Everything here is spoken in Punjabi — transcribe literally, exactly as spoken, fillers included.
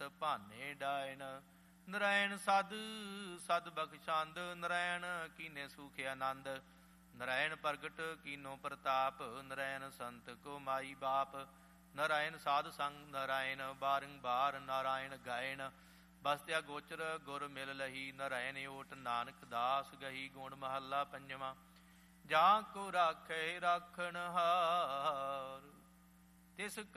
ਭਾਨੇ ਡਾਇਨ। ਨਰੈਣ ਸਦ ਸਦ ਬਖਸ਼ੰਦ, ਨਰੈਣ ਕੀਨੇ ਸੁਖ ਆਨੰਦ। ਨਰੈਣ ਪ੍ਰਗਟ ਕੀਨੋ ਪ੍ਰਤਾਪ, ਨਰੈਣ ਸੰਤ ਕੋ ਮਾਈ ਬਾਪ। ਨਰਾਇਣ ਸਾਧ ਸੰਗ ਨਰਾਇਣ, ਬਾਰੰਬਾਰ ਨਾਰਾਇਣ ਗਾਇਣ। ਬਸਤਿਆ ਗੋਚਰ ਗੁਰ ਮਿਲ ਲਹੀ, ਨਰੈਣ ਓਟ ਨਾਨਕ ਦਾਸ ਗਹੀ। ਗੁਣ ਮਹੱਲਾ ਪੰਜਵਾਂ। ਜਾਂ ਕੋ ਰਾਖੇ ਰਾਖਣਹਾਰ, ਤਿਸ